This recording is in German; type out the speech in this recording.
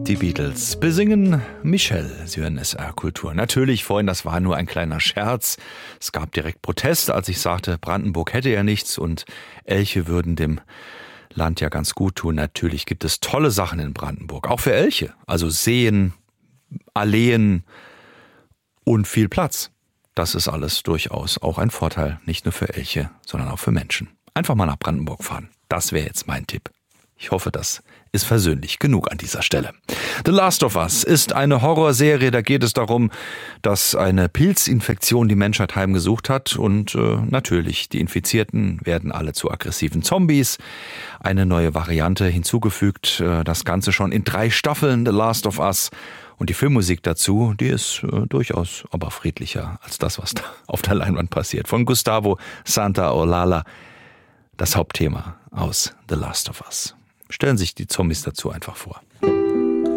Die Beatles besingen Michelle. Sie hören SR Kultur. Natürlich, vorhin, das war nur ein kleiner Scherz. Es gab direkt Protest, als ich sagte, Brandenburg hätte ja nichts und Elche würden dem Land ja ganz gut tun. Natürlich gibt es tolle Sachen in Brandenburg, auch für Elche. Also Seen, Alleen und viel Platz. Das ist alles durchaus auch ein Vorteil, nicht nur für Elche, sondern auch für Menschen. Einfach mal nach Brandenburg fahren. Das wäre jetzt mein Tipp. Ich hoffe, das ist versöhnlich genug an dieser Stelle. The Last of Us ist eine Horrorserie, da geht es darum, dass eine Pilzinfektion die Menschheit heimgesucht hat und natürlich, die Infizierten werden alle zu aggressiven Zombies. Eine neue Variante hinzugefügt, das Ganze schon in 3 Staffeln, The Last of Us. Und die Filmmusik dazu, die ist durchaus aber friedlicher als das, was da auf der Leinwand passiert. Von Gustavo Santaolalla, das Hauptthema aus The Last of Us. Stellen sich die Zombies dazu einfach vor.